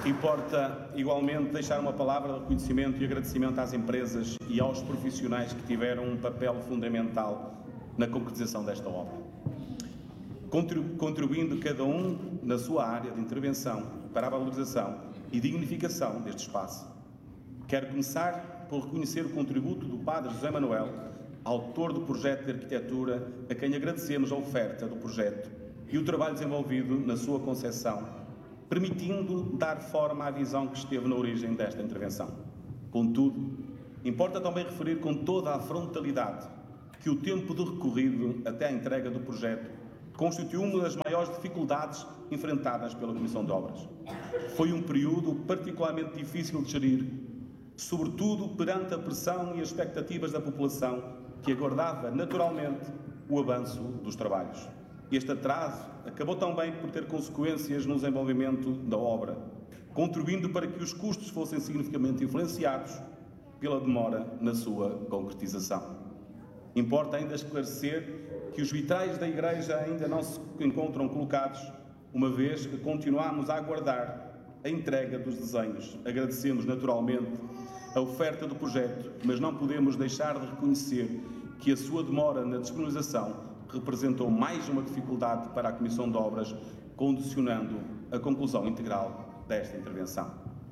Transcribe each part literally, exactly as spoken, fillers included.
Importa, igualmente, deixar uma palavra de reconhecimento e agradecimento às empresas e aos profissionais que tiveram um papel fundamental na concretização desta obra, contribuindo cada um na sua área de intervenção para a valorização e dignificação deste espaço. Quero começar por reconhecer o contributo do Padre José Manuel, autor do projeto de arquitetura, a quem agradecemos a oferta do projeto e o trabalho desenvolvido na sua concepção, permitindo dar forma à visão que esteve na origem desta intervenção. Contudo, importa também referir com toda a frontalidade que o tempo de recorrido até à entrega do projeto constituiu uma das maiores dificuldades enfrentadas pela Comissão de Obras. Foi um período particularmente difícil de gerir, sobretudo perante a pressão e as expectativas da população que aguardava naturalmente o avanço dos trabalhos. Este atraso acabou também por ter consequências no desenvolvimento da obra, contribuindo para que os custos fossem significativamente influenciados pela demora na sua concretização. Importa ainda esclarecer que os vitrais da Igreja ainda não se encontram colocados, uma vez que continuamos a aguardar a entrega dos desenhos. Agradecemos naturalmente a oferta do projeto, mas não podemos deixar de reconhecer que a sua demora na disponibilização representou mais uma dificuldade para a Comissão de Obras, condicionando a conclusão integral desta intervenção.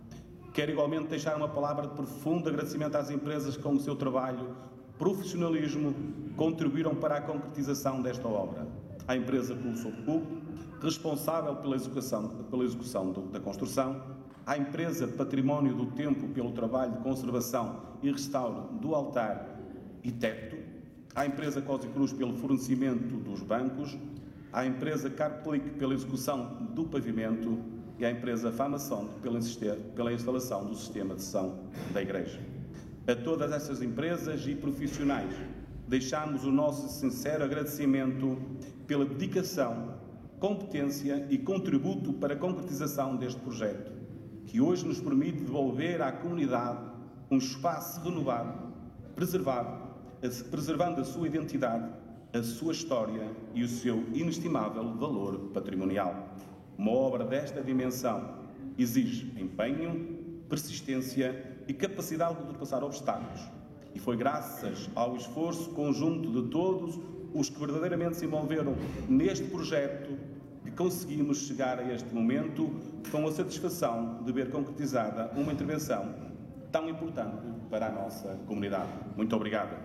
Quero igualmente deixar uma palavra de profundo agradecimento às empresas que, com o seu trabalho, profissionalismo, contribuíram para a concretização desta obra. À empresa Pulso Público, responsável pela execução, pela execução do, da construção, à empresa Património do Tempo pelo trabalho de conservação e restauro do altar e teto, à empresa Cosi Cruz pelo fornecimento dos bancos, à empresa Carplic pela execução do pavimento e à empresa Famação pela, pela instalação do sistema de som da Igreja. A todas essas empresas e profissionais deixamos o nosso sincero agradecimento pela dedicação, competência e contributo para a concretização deste projeto, que hoje nos permite devolver à comunidade um espaço renovado, preservado, preservando a sua identidade, a sua história e o seu inestimável valor patrimonial. Uma obra desta dimensão exige empenho, persistência e capacidade de ultrapassar obstáculos. E foi graças ao esforço conjunto de todos os que verdadeiramente se envolveram neste projeto que conseguimos chegar a este momento com a satisfação de ver concretizada uma intervenção tão importante para a nossa comunidade. Muito obrigado.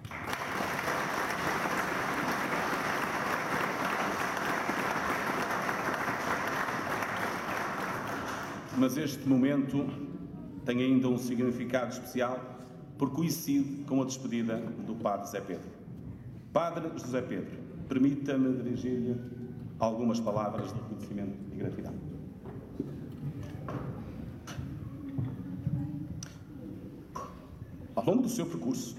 Mas este momento tem ainda um significado especial porque coincide com a despedida do Padre José Pedro. Padre José Pedro, permita-me dirigir-lhe algumas palavras de reconhecimento e gratidão. Ao longo do seu percurso,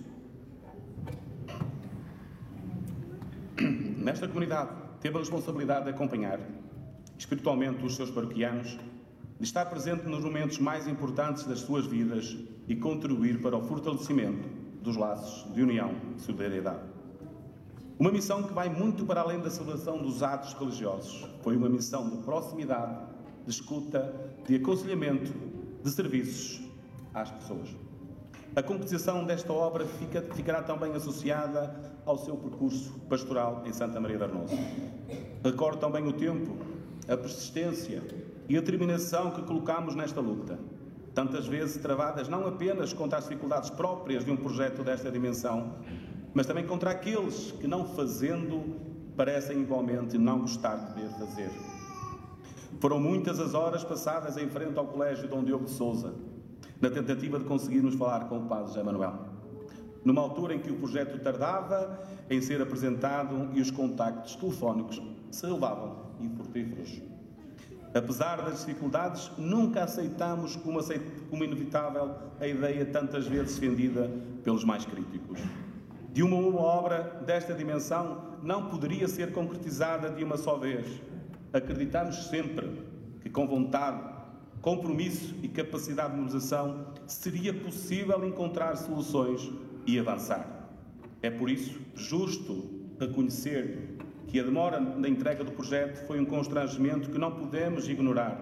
nesta comunidade, teve a responsabilidade de acompanhar espiritualmente os seus paroquianos, de estar presente nos momentos mais importantes das suas vidas e contribuir para o fortalecimento dos laços de união e solidariedade. Uma missão que vai muito para além da celebração dos atos religiosos. Foi uma missão de proximidade, de escuta, de aconselhamento, de serviços às pessoas. A concretização desta obra fica, ficará também associada ao seu percurso pastoral em Santa Maria de Arnoso. Recordo também o tempo, a persistência e a determinação que colocamos nesta luta, tantas vezes travadas não apenas contra as dificuldades próprias de um projeto desta dimensão, mas também contra aqueles que, não fazendo, parecem igualmente não gostar de ver fazer. Foram muitas as horas passadas em frente ao Colégio Dom Diogo de Sousa, na tentativa de conseguirmos falar com o Padre José Manuel, numa altura em que o projeto tardava em ser apresentado e os contactos telefónicos se revelavam infrutíferos. Apesar das dificuldades, nunca aceitamos como, aceit... como inevitável a ideia tantas vezes defendida pelos mais críticos. De uma, uma obra desta dimensão não poderia ser concretizada de uma só vez. Acreditamos sempre que, com vontade, compromisso e capacidade de mobilização, seria possível encontrar soluções e avançar. É por isso justo reconhecer que a demora na entrega do projeto foi um constrangimento que não podemos ignorar,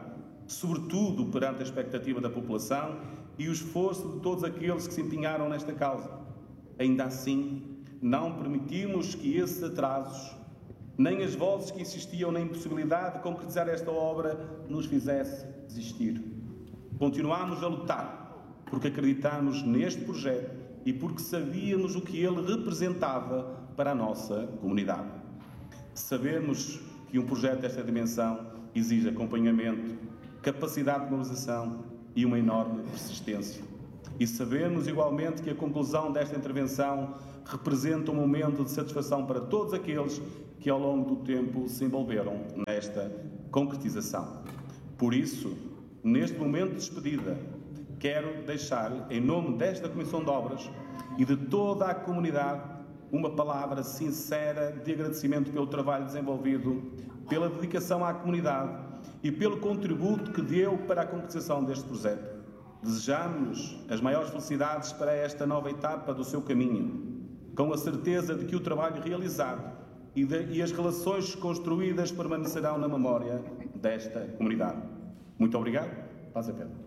sobretudo perante a expectativa da população e o esforço de todos aqueles que se empenharam nesta causa. Ainda assim, não permitimos que esses atrasos, nem as vozes que insistiam na impossibilidade de concretizar esta obra, nos fizesse desistir. Continuamos a lutar, porque acreditamos neste projeto e porque sabíamos o que ele representava para a nossa comunidade. Sabemos que um projeto desta dimensão exige acompanhamento, capacidade de mobilização e uma enorme persistência. E sabemos igualmente que a conclusão desta intervenção representa um momento de satisfação para todos aqueles que ao longo do tempo se envolveram nesta concretização. Por isso, neste momento de despedida, quero deixar, em nome desta Comissão de Obras e de toda a comunidade, uma palavra sincera de agradecimento pelo trabalho desenvolvido, pela dedicação à comunidade e pelo contributo que deu para a concretização deste projeto. Desejamos as maiores felicidades para esta nova etapa do seu caminho, com a certeza de que o trabalho realizado e, de, e as relações construídas permanecerão na memória desta comunidade. Muito obrigado. Paz a pena.